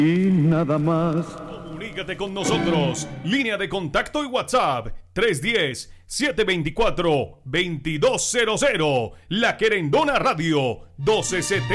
Y nada más. Comunícate con nosotros. Línea de contacto y WhatsApp 310-724-2200. La Querendona Radio 1270.